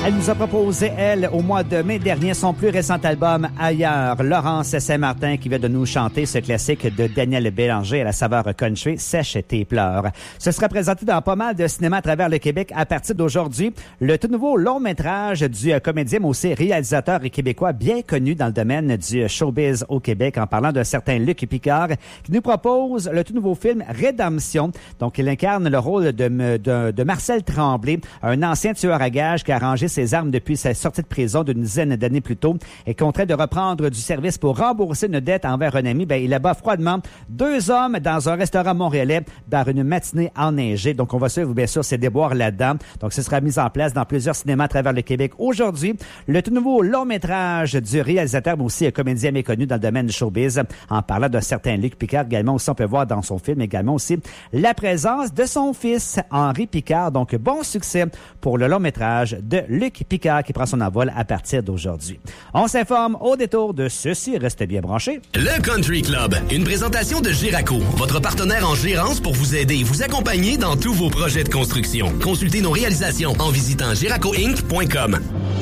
Elle nous a proposé, elle, au mois de mai dernier, son plus récent album, Ailleurs. Laurence Saint-Martin qui vient de nous chanter ce classique de Daniel Bélanger à la saveur country, Sèche tes pleurs. Ce sera présenté dans pas mal de cinéma à travers le Québec à partir d'aujourd'hui. Le tout nouveau long-métrage du comédien, mais aussi réalisateur et québécois bien connu dans le domaine du showbiz au Québec, en parlant d'un certain Luc Picard, qui nous propose le tout nouveau film Rédemption. Donc, il incarne le rôle de Marcel Tremblay, un ancien tueur à gages qui a rangé ses armes depuis sa sortie de prison d'une dizaine d'années plus tôt et contraint de reprendre du service pour rembourser une dette envers un ami. Il abat froidement 2 hommes dans un restaurant montréalais dans une matinée enneigée. Donc, on va suivre bien sûr ses déboires là-dedans. Donc, ce sera mis en place dans plusieurs cinémas à travers le Québec aujourd'hui. Le tout nouveau long-métrage du réalisateur, mais aussi un comédien méconnu dans le domaine du showbiz, en parlant d'un certain Luc Picard. Également aussi, on peut voir dans son film également aussi la présence de son fils, Henri Picard. Donc, bon succès pour le long-métrage de Luc Picard qui prend son envol à partir d'aujourd'hui. On s'informe au détour de ceci. Restez bien branchés. Le Country Club, une présentation de Giraco, votre partenaire en gérance pour vous aider et vous accompagner dans tous vos projets de construction. Consultez nos réalisations en visitant giracoinc.com.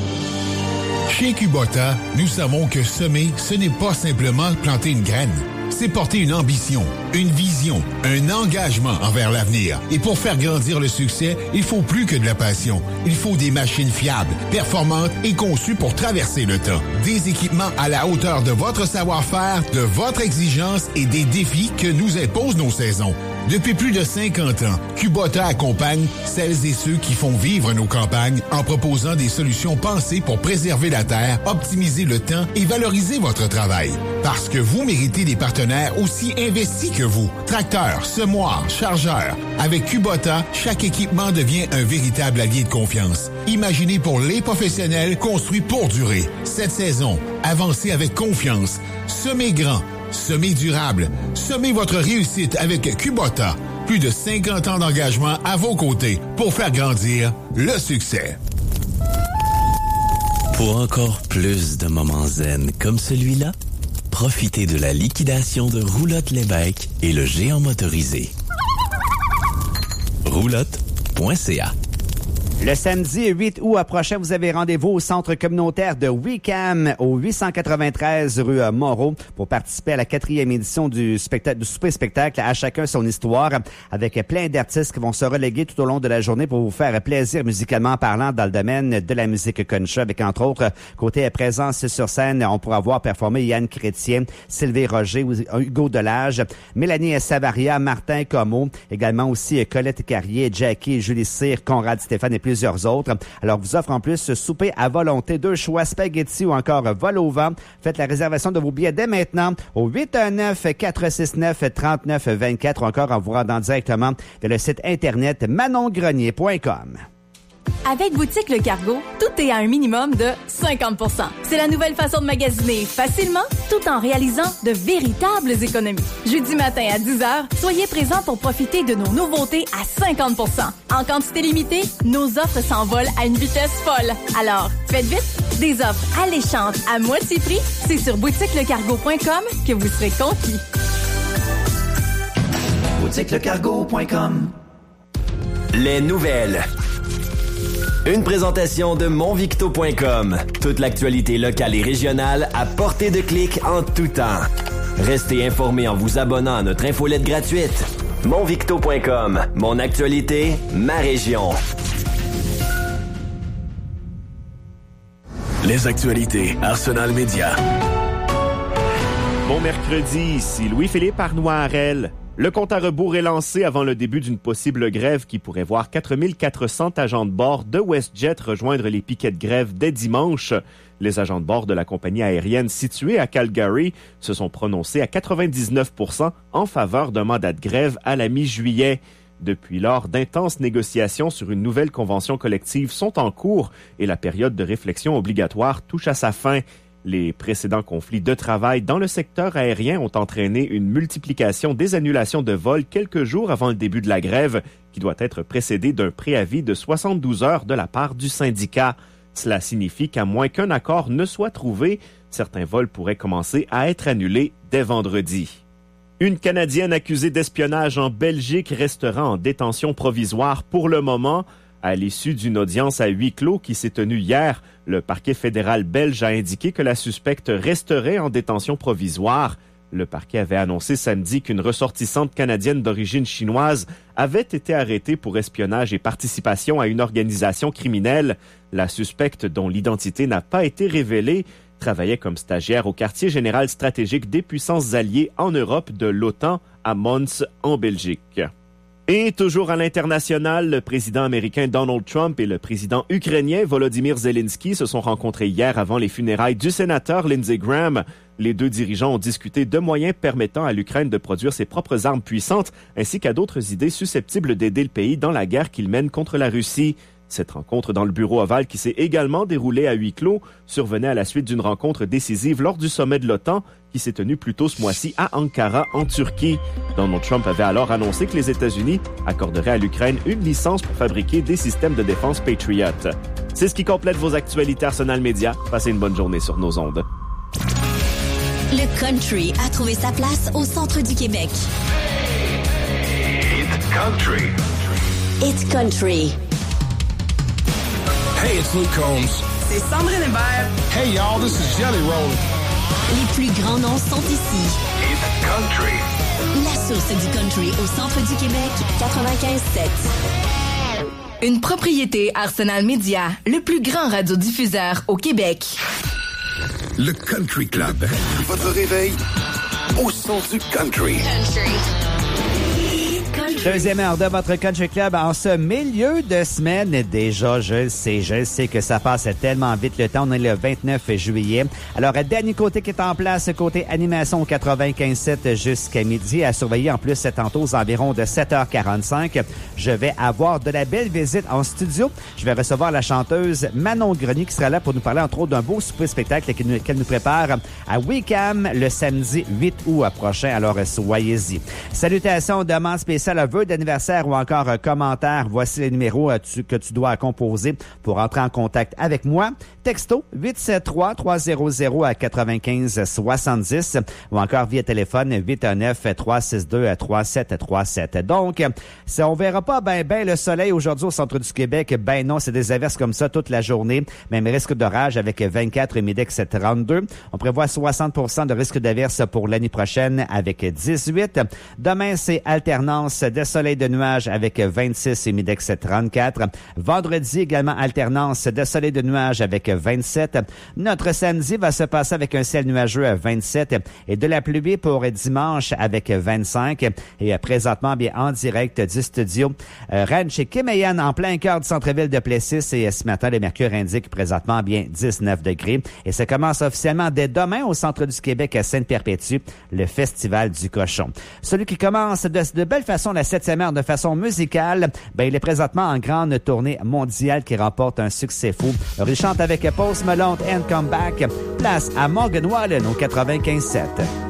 Chez Kubota, nous savons que semer, ce n'est pas simplement planter une graine. C'est porter une ambition, une vision, un engagement envers l'avenir. Et pour faire grandir le succès, il faut plus que de la passion. Il faut des machines fiables, performantes et conçues pour traverser le temps. Des équipements à la hauteur de votre savoir-faire, de votre exigence et des défis que nous imposent nos saisons. Depuis plus de 50 ans, Kubota accompagne celles et ceux qui font vivre nos campagnes en proposant des solutions pensées pour préserver la terre, optimiser le temps et valoriser votre travail. Parce que vous méritez des partenaires aussi investis que vous. Tracteurs, semoirs, chargeurs. Avec Kubota, chaque équipement devient un véritable allié de confiance. Imaginé pour les professionnels, construit pour durer. Cette saison, avancez avec confiance. Semez grand. Semez durable. Semez votre réussite avec Kubota. Plus de 50 ans d'engagement à vos côtés pour faire grandir le succès. Pour encore plus de moments zen comme celui-là, profitez de la liquidation de Roulotte Lévesque et le géant motorisé. Roulotte.ca. Le samedi 8 août prochain, vous avez rendez-vous au centre communautaire de Wicam au 893 rue Moreau pour participer à la 4e édition du souper-spectacle À chacun son histoire avec plein d'artistes qui vont se reléguer tout au long de la journée pour vous faire plaisir musicalement parlant dans le domaine de la musique country avec entre autres côté présence sur scène, on pourra voir performer Yann Chrétien, Sylvie Roger, Hugo Delage, Mélanie Savaria, Martin Comeau, également aussi Colette Carrier, Jackie, Julie Cyr, Conrad Stéphane et plusieurs autres. Alors, vous offre en plus ce souper à volonté, 2 choix, spaghetti ou encore vol au vent. Faites la réservation de vos billets dès maintenant au 819-469-3924 ou encore en vous rendant directement vers le site internet manongrenier.com. Avec Boutique Le Cargo, tout est à un minimum de 50%. C'est la nouvelle façon de magasiner facilement tout en réalisant de véritables économies. Jeudi matin à 10h, soyez présents pour profiter de nos nouveautés à 50%. En quantité limitée, nos offres s'envolent à une vitesse folle. Alors, faites vite, des offres alléchantes à moitié prix, c'est sur boutiquelecargo.com que vous serez conquis. boutiquelecargo.com. Les nouvelles. Une présentation de monvicto.com. Toute l'actualité locale et régionale à portée de clic en tout temps. Restez informés en vous abonnant à notre infolette gratuite. monvicto.com. Mon actualité, ma région. Les actualités Arsenal Média. Bon mercredi, ici Louis-Philippe Arnois-Harel. Le compte à rebours est lancé avant le début d'une possible grève qui pourrait voir 4400 agents de bord de WestJet rejoindre les piquets de grève dès dimanche. Les agents de bord de la compagnie aérienne située à Calgary se sont prononcés à 99% en faveur d'un mandat de grève à la mi-juillet. Depuis lors, d'intenses négociations sur une nouvelle convention collective sont en cours et la période de réflexion obligatoire touche à sa fin. Les précédents conflits de travail dans le secteur aérien ont entraîné une multiplication des annulations de vols quelques jours avant le début de la grève, qui doit être précédée d'un préavis de 72 heures de la part du syndicat. Cela signifie qu'à moins qu'un accord ne soit trouvé, certains vols pourraient commencer à être annulés dès vendredi. Une Canadienne accusée d'espionnage en Belgique restera en détention provisoire pour le moment. À l'issue d'une audience à huis clos qui s'est tenue hier, le parquet fédéral belge a indiqué que la suspecte resterait en détention provisoire. Le parquet avait annoncé samedi qu'une ressortissante canadienne d'origine chinoise avait été arrêtée pour espionnage et participation à une organisation criminelle. La suspecte, dont l'identité n'a pas été révélée, travaillait comme stagiaire au quartier général stratégique des puissances alliées en Europe de l'OTAN à Mons, en Belgique. Et toujours à l'international, le président américain Donald Trump et le président ukrainien Volodymyr Zelensky se sont rencontrés hier avant les funérailles du sénateur Lindsey Graham. Les deux dirigeants ont discuté de moyens permettant à l'Ukraine de produire ses propres armes puissantes, ainsi qu'à d'autres idées susceptibles d'aider le pays dans la guerre qu'il mène contre la Russie. Cette rencontre dans le bureau ovale, qui s'est également déroulée à huis clos, survenait à la suite d'une rencontre décisive lors du sommet de l'OTAN qui s'est tenu plus tôt ce mois-ci à Ankara, en Turquie. Donald Trump avait alors annoncé que les États-Unis accorderaient à l'Ukraine une licence pour fabriquer des systèmes de défense Patriot. C'est ce qui complète vos actualités Arsenal Média. Passez une bonne journée sur nos ondes. Le country a trouvé sa place au centre du Québec. It's country. It's country. Hey, it's Luke Combs. C'est Sandrine Hébert. Hey, y'all, this is Jelly Roll. Les plus grands noms sont ici. It's country. La source du country au centre du Québec, 95.7. Une propriété Arsenal Média, le plus grand radiodiffuseur au Québec. Le Country Club. Votre réveil au son du country. Deuxième heure de votre Country Club en ce milieu de semaine. Déjà, je sais que ça passe tellement vite le temps. On est le 29 juillet. Alors, Danny Côté qui est en place, côté animation 95.7 jusqu'à midi. À surveiller en plus tantôt aux environs de 7h45. Je vais avoir de la belle visite en studio. Je vais recevoir la chanteuse Manon Grenier qui sera là pour nous parler entre autres d'un beau super spectacle qu'elle nous prépare à Wickham le samedi 8 août prochain. Alors, soyez-y. Salutations, demande spéciale, vœux d'anniversaire ou encore commentaires. Voici les numéros que tu dois composer pour entrer en contact avec moi. Texto 873-300-9570 ou encore via téléphone 819-362-3737. Donc, on verra pas ben le soleil aujourd'hui au centre du Québec. Ben non, c'est des averses comme ça toute la journée. Même risque d'orage avec 24 et Midex 32. On prévoit 60% de risque d'averse pour l'année prochaine avec 18. Demain, c'est alternance de soleil de nuages avec 26 et Midex 34. Vendredi, également alternance de soleil de nuages avec 27. Notre samedi va se passer avec un ciel nuageux à 27 et de la pluie pour dimanche avec 25. Et présentement, bien en direct du studio Ranch chez Kemeyan en plein cœur du centre-ville de Plessis. Et ce matin, le mercure indique présentement bien 19 degrés. Et ça commence officiellement dès demain au centre du Québec à Sainte-Perpétue, le Festival du Cochon. Celui qui commence de belle façon la 7e heure de façon musicale, il est présentement en grande tournée mondiale qui remporte un succès fou. Il chante avec Post Malone and Come Back. Place à Morgan Wallen au 95.7.